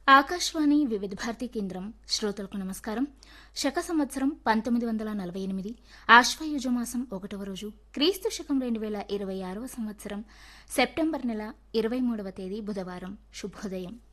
ఆకాశవాణి వివిధ భారతి కేంద్రం శ్రోతలకు నమస్కారం. శక సంవత్సరం 1948 ఆశ్వయుజ మాసం 1వ రోజు క్రీస్తు శకం 2026వ సంవత్సరం సెప్టెంబర్ నెల 23వ తేదీ బుధవారం. శుభోదయం.